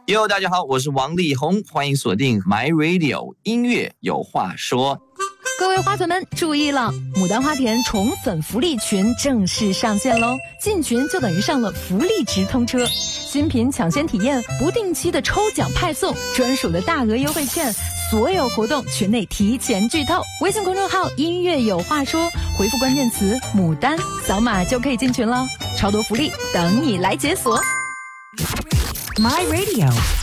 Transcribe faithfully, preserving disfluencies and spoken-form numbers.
哟，大家好，我是王力宏，欢迎锁定 My Radio 音乐有话说。 各位花粉们注意了，牡丹花田宠粉福利群正式上线喽！进群就等于上了福利直通车，新品抢先体验，不定期的抽奖派送，专属的大额优惠券，所有活动群内提前剧透。微信公众号音乐有话说，回复关键词牡丹，扫码就可以进群了，超多福利等你来解锁。 My Radio